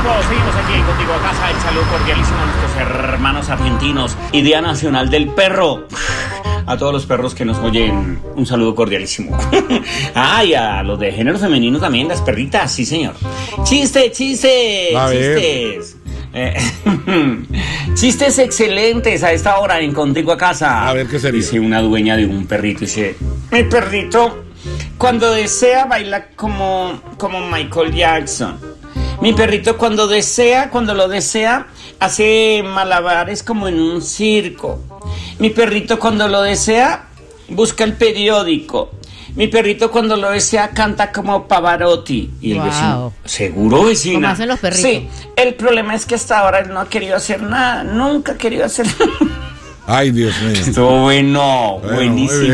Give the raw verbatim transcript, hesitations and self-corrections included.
amigos, seguimos aquí contigo a casa. El saludo cordialísimo a nuestros hermanos argentinos y Día Nacional del Perro. A todos los perros que nos oyen, un saludo cordialísimo. Ah, y a los de género femenino también, las perritas, sí señor. Chiste, chiste, A ver. chistes. Eh, chistes excelentes a esta hora en Contigo a Casa. A ver, ¿qué sería? Dice una dueña de un perrito, dice: mi perrito, cuando desea, baila como, como Michael Jackson. Mi perrito cuando desea, cuando lo desea, hace malabares como en un circo. Mi perrito cuando lo desea, busca el periódico. Mi perrito cuando lo desea, canta como Pavarotti. Y el Wow. vecino: ¿seguro, vecina? Como hacen los perritos. Sí, el problema es que hasta ahora él no ha querido hacer nada. Nunca ha querido hacer nada. Ay, Dios mío. Estuvo bueno, Bueno, muy buenísimo. bien.